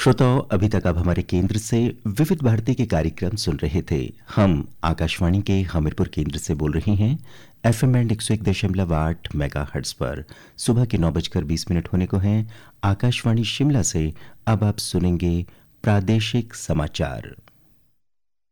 श्रोताओं, अभी तक आप हमारे केंद्र से विविध भारती के कार्यक्रम सुन रहे थे। हम आकाशवाणी के हमीरपुर केंद्र से बोल रहे हैं FM बैंड 101.8 मेगाहर्ट्ज पर। सुबह के 9:20 होने को हैं। आकाशवाणी शिमला से अब आप सुनेंगे प्रादेशिक समाचार।